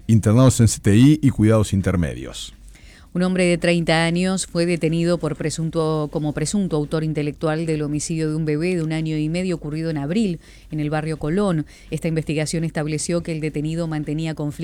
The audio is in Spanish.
internados en CTI y cuidados intermedios. Un hombre de 30 años fue detenido como presunto autor intelectual del homicidio de un bebé de 1 año y medio ocurrido en abril en el barrio Colón. Esta investigación estableció que el detenido mantenía conflictos